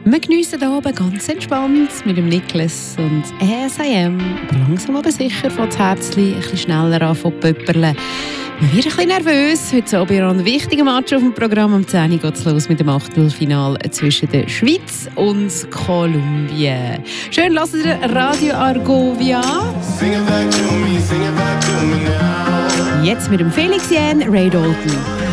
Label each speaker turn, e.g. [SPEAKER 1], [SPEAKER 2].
[SPEAKER 1] Wir geniessen hier oben ganz entspannt mit dem Niklas und SIM. Aber langsam aber sicher fängt das Herzchen ein bisschen schneller an zu pöpperlen. Wir werden ein bisschen nervös. Heute Abend ein wichtiger Match auf dem Programm. Am 10 Uhr geht es los mit dem Achtelfinale zwischen der Schweiz und Kolumbien. Schön, lasst ihr Radio Argovia. Jetzt mit dem Felix Jähn, Ray Dalton.